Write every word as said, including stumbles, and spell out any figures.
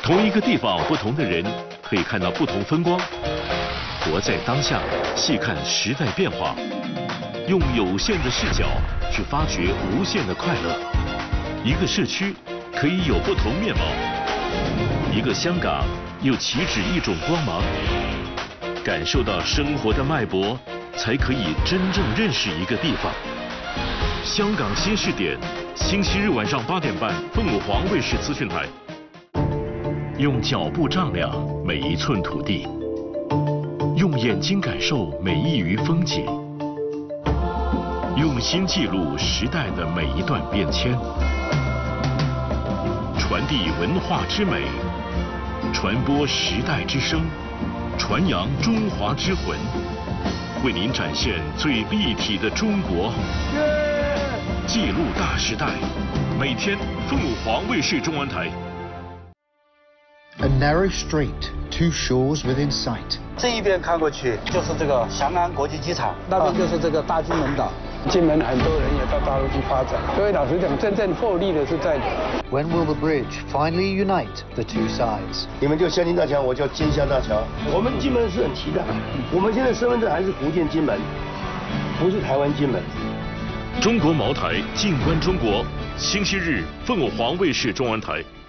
同一个地方，不同的人可以看到不同风光。活在当下，细看时代变化，用有限的视角去发掘无限的快乐。一个社区可以有不同面貌，一个香港又岂止一种光芒？感受到生活的脉搏，才可以真正认识一个地方。香港新视点，星期日晚上八点半，凤凰卫视资讯台。用脚步丈量每一寸土地，用眼睛感受每一隅风景，用心记录时代的每一段变迁，传递文化之美，传播时代之声，传扬中华之魂，为您展现最立体的中国。记录大时代，每天凤凰卫视中文台。 A narrow strait, two shores within sight. 这一边看过去就是这个翔安国际机场， 那边就是这个大金门岛。金门很多人也到大陆去发展，所以老实讲，真正获利的是在。 When will the bridge finally unite the two sides? 你们就香金大桥，我叫金香大桥。我们金门是很期待，我们现在身份证还是福建金门，不是台湾金门。 中国茅台，静观中国。星期日，凤凰卫视中文台。